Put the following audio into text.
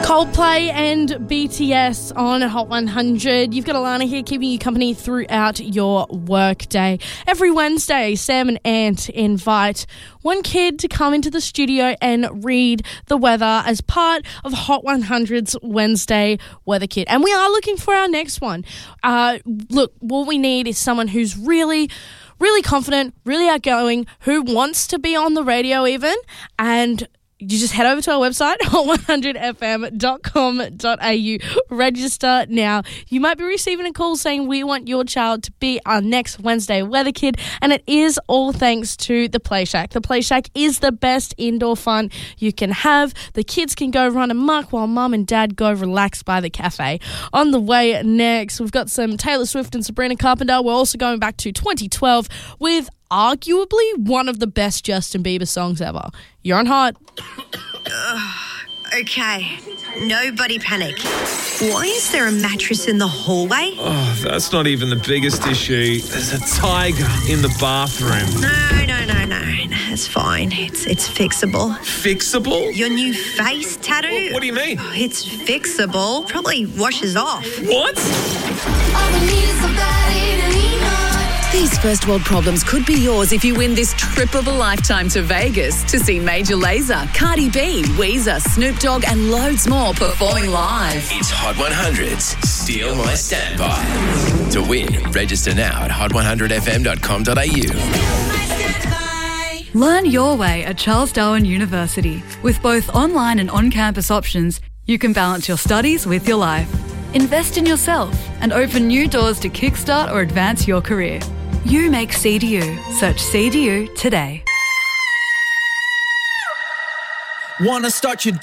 Coldplay and BTS on Hot 100. You've got Alana here keeping you company throughout your workday. Every Wednesday, Sam and Ant invite one kid to come into the studio and read the weather as part of Hot 100's Wednesday Weather Kit. And we are looking for our next one. Look, what we need is someone who's really confident, really outgoing, who wants to be on the radio even, and you just head over to our website, hot100fm.com.au. Register now. You might be receiving a call saying we want your child to be our next Wednesday Weather Kid, and it is all thanks to the Play Shack. The Play Shack is the best indoor fun you can have. The kids can go run amok while mum and dad go relax by the cafe. On the way next, we've got some Taylor Swift and Sabrina Carpenter. We're also going back to 2012 with arguably one of the best Justin Bieber songs ever. You're on Hot. Okay, nobody panic. Why is there a mattress in the hallway? Oh, that's not even the biggest issue. There's a tiger in the bathroom. No. It's fine. It's fixable. Fixable? Your new face tattoo? What do you mean? Oh, it's fixable. Probably washes off. What? These first world problems could be yours if you win this trip of a lifetime to Vegas to see Major Lazer, Cardi B, Weezer, Snoop Dogg and loads more performing live. It's Hot 100's Steal My Standby. To win, register now at hot100fm.com.au. Learn your way at Charles Darwin University. With both online and on-campus options, you can balance your studies with your life. Invest in yourself and open new doors to kickstart or advance your career. You make CDU. Search CDU today. Wanna start your